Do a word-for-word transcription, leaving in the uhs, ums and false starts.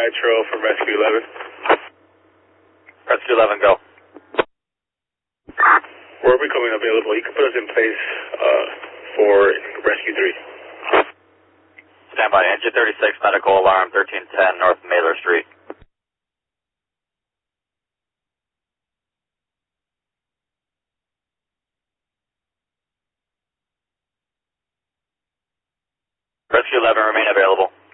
Nitro from Rescue eleven. Rescue eleven, go. We're becoming available. You can put us in place uh, for Rescue three. Stand by. Engine thirty-six, medical alarm, thirteen ten North Mailer Street. Rescue eleven, remain available.